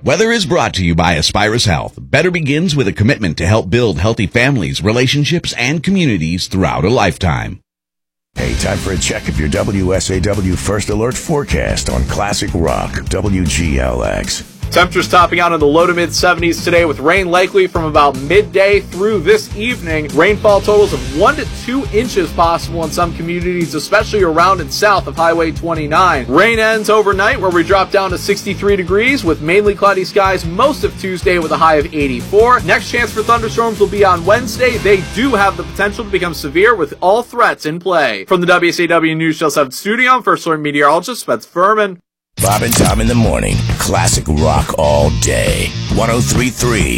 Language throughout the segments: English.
Weather is brought to you by Aspirus Health. Better begins with a commitment to help build healthy families, relationships, and communities throughout a lifetime. Hey, time for a check of your WSAW First Alert forecast on Classic Rock WGLX. Temperatures topping out in the low to mid 70s today with rain likely from about midday through this evening. Rainfall totals of 1 to 2 inches possible in some communities, especially around and south of Highway 29. Rain ends overnight where we drop down to 63 degrees with mainly cloudy skies most of Tuesday with a high of 84. Next chance for thunderstorms will be on Wednesday. They do have the potential to become severe with all threats in play. From the WSAW News Channel 7 studio, I'm First Alert meteorologist Spence Furman. Bob and Tom in the morning. Classic rock all day. 103.3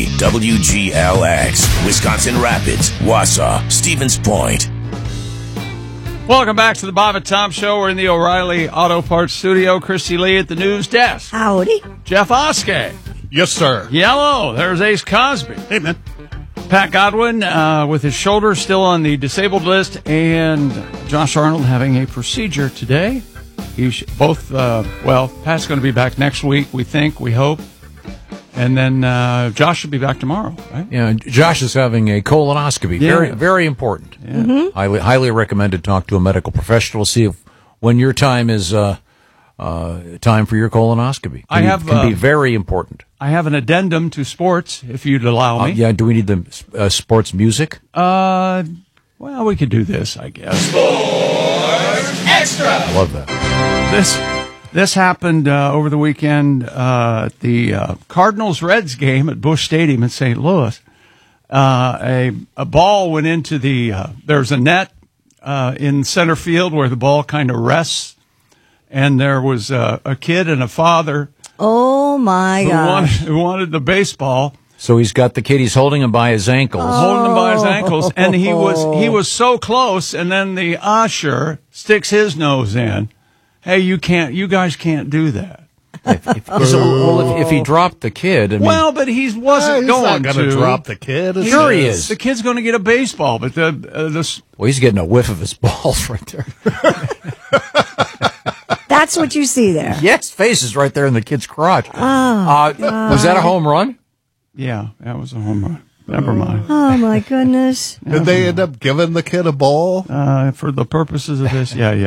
WGLX. Wisconsin Rapids, Wausau, Stevens Point. Welcome back to the Bob and Tom Show. We're in the O'Reilly Auto Parts studio. Christy Lee at the news desk. Howdy. Jeff Oskey. Yes, sir. Yellow. There's Ace Cosby. Hey, man. Pat Godwin with his shoulder still on the disabled list, and Josh Arnold having a procedure today. Pat's going to be back next week, we hope. And then Josh should be back tomorrow, right? Yeah, Josh is having a colonoscopy. Yeah. Very, very important. Yeah. Mm-hmm. Highly recommend to talk to a medical professional. See if when your time is time for your colonoscopy. Can be very important. I have an addendum to sports, if you'd allow me. Yeah, do we need the sports music? Well, we could do this, I guess. Sports Extra. I love that. This happened over the weekend at the Cardinals-Reds game at Busch Stadium in St. Louis. A ball went into there's a net in center field where the ball kind of rests, and there was a kid and a father. Oh my gosh! Who wanted the baseball. So he's got the kid. He's holding him by his ankles. And he was so close. And then the usher sticks his nose in. Hey, you guys can't do that. If he dropped the kid, but he wasn't going to drop the kid. Sure, he is. The kid's going to get a baseball, but he's getting a whiff of his balls right there. That's what you see there. Yes, face is right there in the kid's crotch. Was that a home run? Yeah, that was a home run. Never mind. Oh, my goodness. Did they end up giving the kid a ball? For the purposes of this, yeah.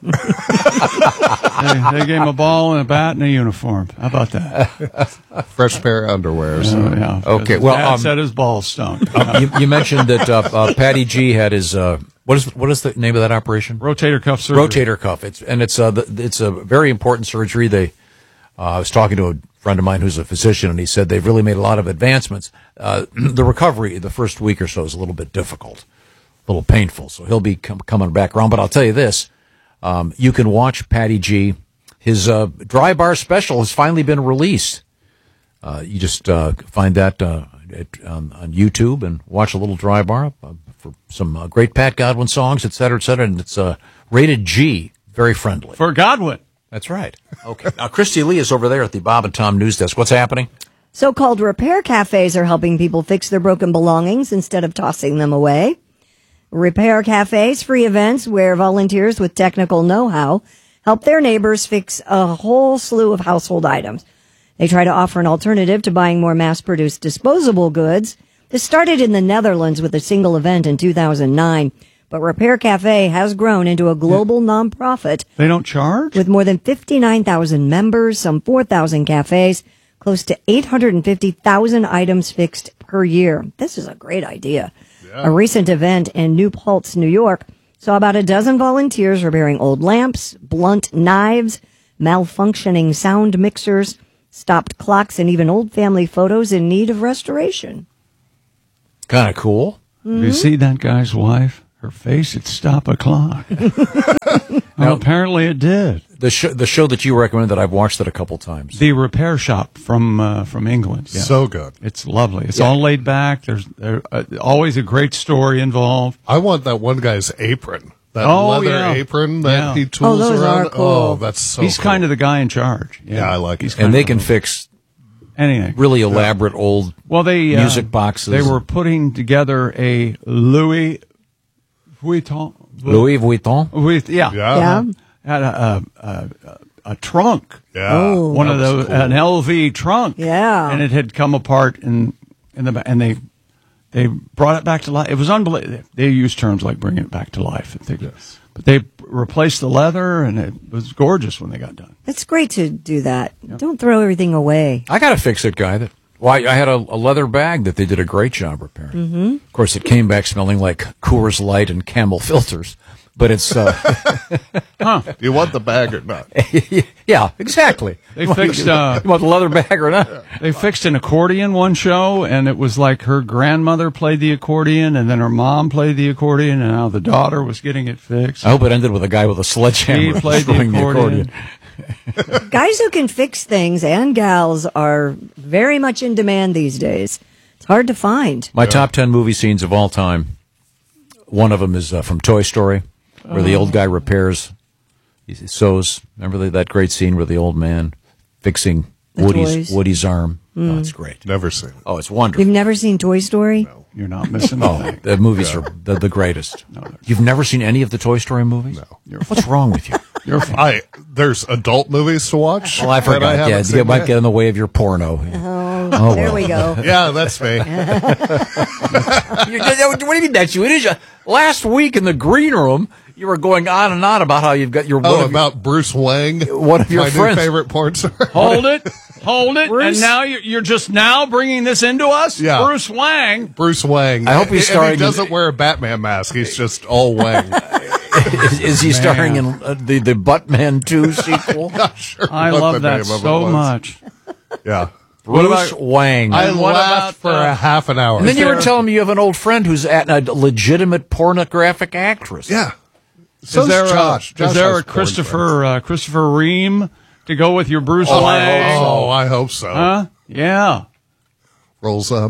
They gave him a ball and a bat and a uniform. How about that? Fresh pair of underwear. So. Yeah. Okay, well, Dad said his balls stunk. You mentioned that Patty G had his, what is the name of that operation? Rotator cuff surgery. Rotator cuff. It's a very important surgery. I was talking to a friend of mine who's a physician, and he said they've really made a lot of advancements. The recovery the first week or so is a little bit difficult, a little painful. So he'll be coming back around. But I'll tell you this: you can watch Patty G. His dry bar special has finally been released. You just find that on YouTube and watch a little dry bar for some great Pat Godwin songs, et cetera, and it's rated G, very friendly for Godwin. That's right. Okay. Now, Christy Lee is over there at the Bob and Tom News Desk. What's happening? So-called repair cafes are helping people fix their broken belongings instead of tossing them away. Repair cafes, free events where volunteers with technical know-how help their neighbors fix a whole slew of household items. They try to offer an alternative to buying more mass-produced disposable goods. This started in the Netherlands with a single event in 2009. But Repair Cafe has grown into a global nonprofit. They don't charge? With more than 59,000 members, some 4,000 cafes, close to 850,000 items fixed per year. This is a great idea. Yeah. A recent event in New Paltz, New York, saw about a dozen volunteers repairing old lamps, blunt knives, malfunctioning sound mixers, stopped clocks, and even old family photos in need of restoration. Kind of cool. Mm-hmm. You see that guy's wife? Her face would stop a clock. Well, apparently it did. The show that you recommended, that I've watched it a couple times. The Repair Shop from England. Yeah. So good. It's lovely. It's all laid back. There's always a great story involved. I want that one guy's apron. That leather apron that he tools those around. Are cool. Oh, that's so He's cool. kind of the guy in charge. Yeah, I like it. And they can fix anything. Really elaborate old music boxes. They were putting together a Louis Vuitton. Louis Vuitton? Yeah. Yeah. Had a trunk. Yeah. Oh. One of those, cool. an LV trunk. Yeah. And it had come apart and they brought it back to life. It was unbelievable. They use terms like bringing it back to life. Yes. But they replaced the leather, and it was gorgeous when they got done. It's great to do that. Yep. Don't throw everything away. I got a fix-it guy. I had a leather bag that they did a great job repairing. Mm-hmm. Of course, it came back smelling like Coors Light and Camel filters. But it's... Do you want the bag or not? Yeah, exactly. They fixed... you want the leather bag or not? They fixed an accordion one show, and it was like her grandmother played the accordion, and then her mom played the accordion, and now the daughter was getting it fixed. I hope it ended with a guy with a sledgehammer He played the accordion. Guys who can fix things and gals are very much in demand these days. It's hard to find. My top 10 movie scenes of all time, one of them is from Toy Story, where the old guy repairs, he sews. Remember that great scene where the old man fixing Woody's arm? Oh, it's great. Never seen it. Oh, it's wonderful. You've never seen Toy Story? No. You're not missing anything. The movies are the greatest. You've never seen any of the Toy Story movies? No. What's wrong with you? You're fine. There's adult movies to watch. Well, I forgot. You might get in the way of your porno. Oh, there we go. Yeah, that's me. What do you mean that's you? It is last week in the green room. You were going on and on about how you've got your about Bruce Wang, one of your my friends. new favorite porn star. Hold it, Bruce? and now you're just now bringing this into us. Yeah. Bruce Wang. Bruce Wang. I hope he's And starring he doesn't wear a Batman mask. He's just all Wang. Is he starring in the Buttman 2 sequel? Not sure I what love the that name of it so was. much. Yeah. Bruce Wang. I And what laughed about, for a half an hour. And then you were telling me you have an old friend who's a legitimate pornographic actress. Yeah. So Is there Josh. is there has a porn Christopher Ream to go with your Bruce friends. Wang? I hope so. Huh? Yeah. Rolls up.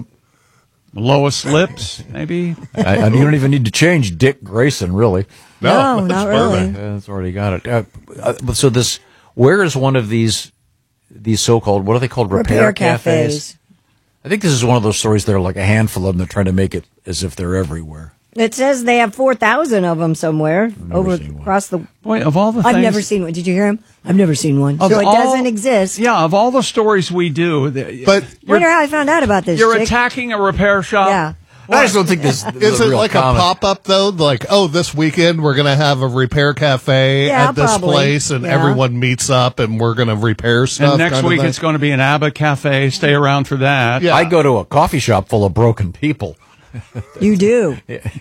Lois Lips, maybe. And you don't even need to change Dick Grayson, really. No, that's not really. perfect. It's already got it. So where is one of these so-called, what are they called, repair cafes? I think this is one of those stories. There are like a handful of them. They're trying to make it as if they're everywhere. It says they have 4,000 of them somewhere across the. Boy, of all the things, I've never seen one. Did you hear him? I've never seen one. So it doesn't exist. Yeah, of all the stories we do, But Wonder how I found out about this. you're chick. attacking a repair shop. Yeah. I just don't think this is it real like common. a pop-up, though? Like, this weekend we're going to have a repair cafe Yeah, at this probably. place, and Yeah. everyone meets up, and we're going to repair stuff. And next kind of week thing? it's going to be an ABBA cafe. Stay around for that. Yeah. I go to a coffee shop full of broken people. You do.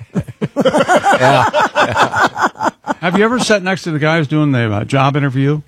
Have you ever sat next to the guy who's doing the job interview?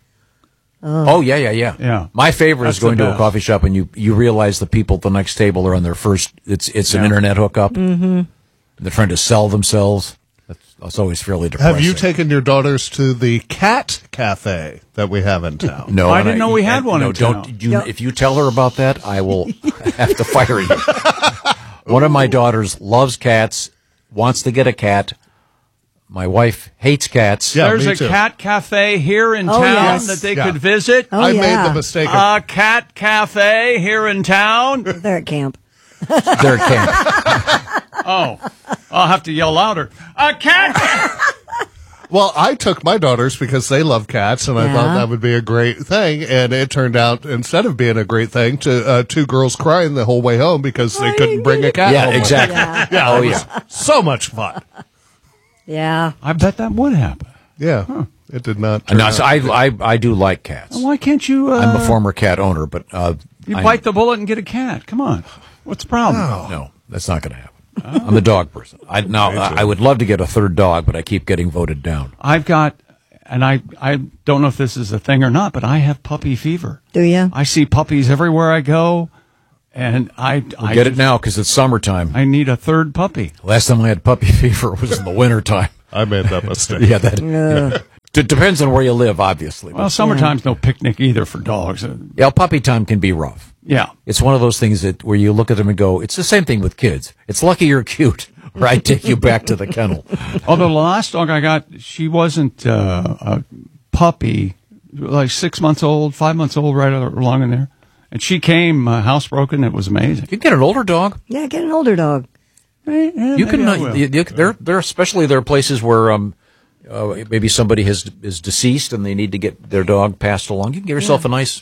Oh, yeah. Yeah. My favorite That's is going the to a best. coffee shop and you realize the people at the next table are on their first, it's an internet hookup. Mm-hmm. They're trying to sell themselves. That's always fairly depressing. Have you taken your daughters to the cat cafe that we have in town? No, I and didn't know we had one in town. If you tell her about that, I will have to fire you. One of my daughters loves cats, wants to get a cat. My wife hates cats. Yeah, There's me a too. cat cafe here in Oh, town yes. that they Yeah. could visit. Oh, I yeah. made the mistake of A cat cafe here in town. They're at camp. They're a cat. Oh, I'll have to yell louder. A cat. Well, I took my daughters because they love cats, and I thought that would be a great thing. And it turned out, instead of being a great thing, to two girls crying the whole way home because they couldn't bring a cat Yeah, home. exactly. Yeah. Yeah, it was so much fun. Yeah. I bet that would happen. Yeah, it did not. Turn No, out. so I do like cats. Why can't you? I'm a former cat owner, but You bite the bullet and get a cat. Come on. What's the problem? no, that's not going to happen. I'm a dog person. I would love to get a third dog, but I keep getting voted down. I've got, and I don't know if this is a thing or not, but I have puppy fever. Do you? I see puppies everywhere I go, and I Get it now because it's summertime. I need a third puppy. Last time I had puppy fever was in the wintertime. I made that mistake. Yeah, it depends on where you live, obviously. Well, summertime's no picnic either for dogs. Yeah, puppy time can be rough. Yeah. It's one of those things where you look at them and go, it's the same thing with kids. It's lucky you're cute, or I take you back to the kennel. Although the last dog I got, she wasn't a puppy, like 6 months old, 5 months old, right along in there. And she came housebroken. It was amazing. You can get an older dog. Yeah, get an older dog. You can. There especially there are places where maybe somebody is deceased and they need to get their dog passed along. You can get yourself a nice.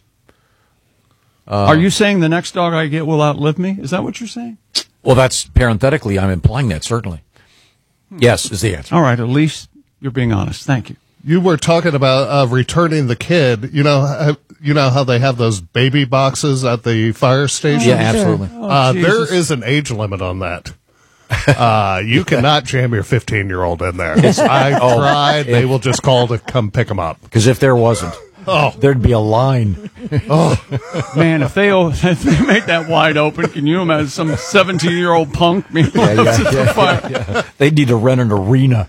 Are you saying the next dog I get will outlive me? Is that what you're saying? Well, that's parenthetically. I'm implying that certainly. Yes, is the answer. All right. At least you're being honest. Thank you. You were talking about returning the kid. You know how they have those baby boxes at the fire station? Yeah, absolutely. There is an age limit on that. You cannot jam your 15-year-old in there. I tried. They will just call to come pick them up. Because if there wasn't, there'd be a line. Man, if they make that wide open, can you imagine some 17-year-old punk? They need to rent an arena.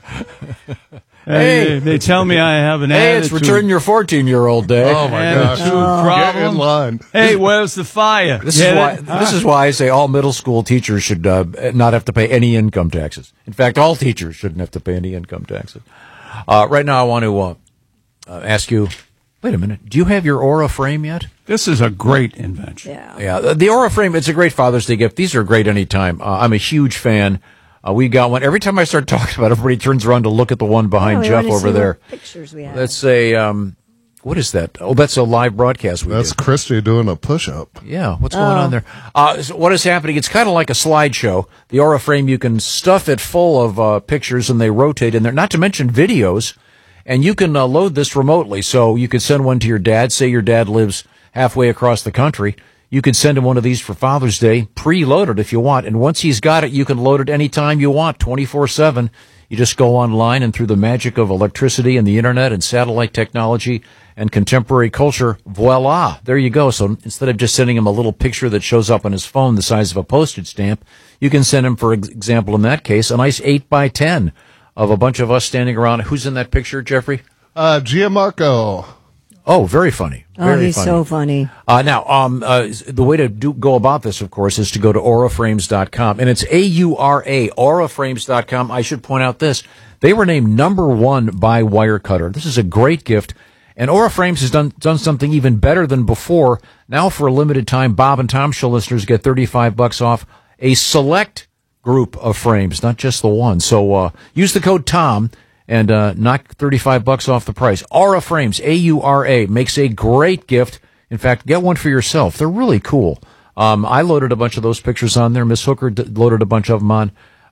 Hey, they tell me I have an attitude. It's return your 14-year-old day. Oh my gosh! Problem. Get in line. Hey, where's the fire? This is why I say all middle school teachers should not have to pay any income taxes. In fact, all teachers shouldn't have to pay any income taxes. Right now, I want to ask you. Wait a minute. Do you have your Aura frame yet? This is a great invention. Yeah. The Aura frame. It's a great Father's Day gift. These are great anytime. I'm a huge fan. We got one. Every time I start talking about it, everybody turns around to look at the one behind Jeff over there. Pictures we have. That's a, what is that? Oh, that's a live broadcast. That's Christy doing a push-up. Yeah, what's going on there? So what is happening? It's kind of like a slideshow. The Aura frame, you can stuff it full of pictures, and they rotate in there, not to mention videos. And you can load this remotely. So you could send one to your dad. Say your dad lives halfway across the country. You could send him one of these for Father's Day, preloaded if you want. And once he's got it, you can load it anytime you want, 24/7. You just go online, and through the magic of electricity and the internet and satellite technology and contemporary culture, voila, there you go. So instead of just sending him a little picture that shows up on his phone the size of a postage stamp, you can send him, for example, in that case, a nice 8x10 of a bunch of us standing around. Who's in that picture, Jeffrey? Gianmarco. Oh, very funny. He's so funny. Now, the way to go about this, of course, is to go to auraframes.com. And it's AURA, auraframes.com. I should point out this. They were named #1 by Wirecutter. This is a great gift. And Aura Frames has done something even better than before. Now, for a limited time, Bob and Tom Show listeners get $35 off a select group of frames, not just the one. So use the code TOM. And knock $35 off the price. Aura Frames, AURA, makes a great gift. In fact, get one for yourself. They're really cool. I loaded a bunch of those pictures on there. Miss Hooker loaded a bunch of them on.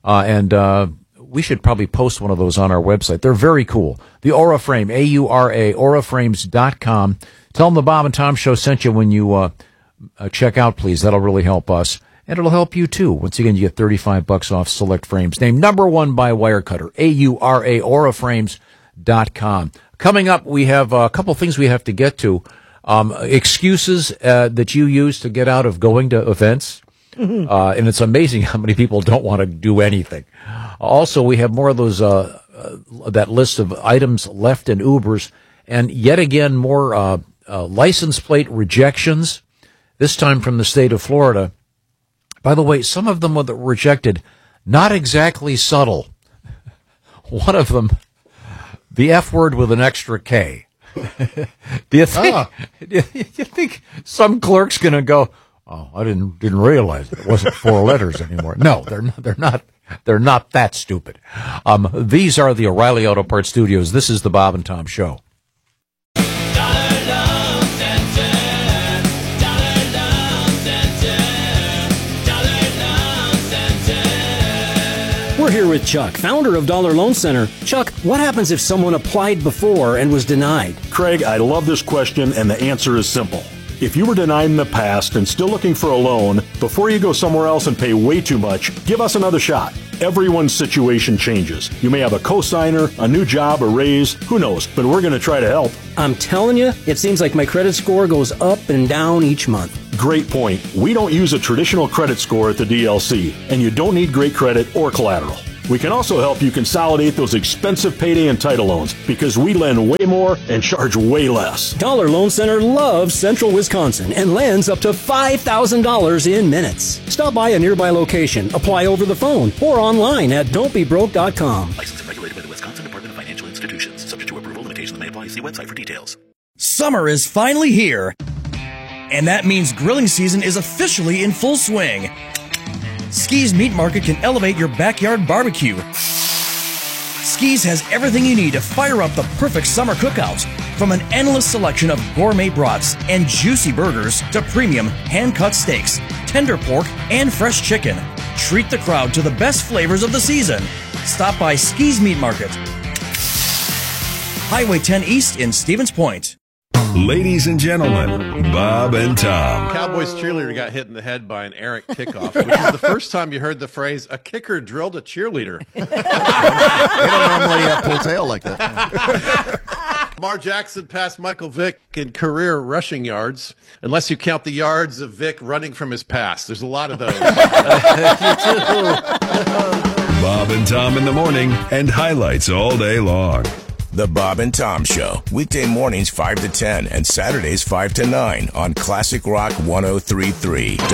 And we should probably post one of those on our website. They're very cool. The Aura Frame, AURA, auraframes.com. Tell them the Bob and Tom Show sent you when you check out, please. That'll really help us. And it'll help you, too. Once again, you get $35 off select frames. Named #1 by Wirecutter, AURA, auraframes.com. Coming up, we have a couple things we have to get to. Excuses that you use to get out of going to events. And it's amazing how many people don't want to do anything. Also, we have more of those, that list of items left in Ubers. And yet again, more license plate rejections, this time from the state of Florida. By the way, some of them were rejected, not exactly subtle. One of them, the F word with an extra K. Do you think some clerk's going to go, oh, I didn't realize it wasn't 4 letters anymore? No, they're not that stupid. These are the O'Reilly Auto Parts Studios. This is the Bob and Tom Show. We're here with Chuck, founder of Dollar Loan Center. Chuck, what happens if someone applied before and was denied? Craig, I love this question, and the answer is simple. If you were denied in the past and still looking for a loan, before you go somewhere else and pay way too much, give us another shot. Everyone's situation changes. You may have a cosigner, a new job, a raise, who knows, but we're going to try to help. I'm telling you, it seems like my credit score goes up and down each month. Great point. We don't use a traditional credit score at the DLC, and you don't need great credit or collateral. We can also help you consolidate those expensive payday and title loans because we lend way more and charge way less. Dollar Loan Center loves Central Wisconsin and lends up to $5,000 in minutes. Stop by a nearby location, apply over the phone, or online at don'tbebroke.com. Licensed and regulated by the Wisconsin Department of Financial Institutions. Subject to approval, limitations may apply. See website for details. Summer is finally here, and that means grilling season is officially in full swing. Ski's Meat Market can elevate your backyard barbecue. Skis has everything you need to fire up the perfect summer cookout. From an endless selection of gourmet brats and juicy burgers to premium hand-cut steaks, tender pork, and fresh chicken. Treat the crowd to the best flavors of the season. Stop by Skis Meat Market, Highway 10 East in Stevens Point. Ladies and gentlemen, Bob and Tom. Cowboys cheerleader got hit in the head by an errant kickoff, which is the first time you heard the phrase, a kicker drilled a cheerleader. They don't normally pull tail like that. Lamar Jackson passed Michael Vick in career rushing yards, unless you count the yards of Vick running from his pass. There's a lot of those. Bob and Tom in the morning and highlights all day long. The Bob and Tom Show, weekday mornings 5 to 10 and Saturdays 5 to 9 on Classic Rock 103.3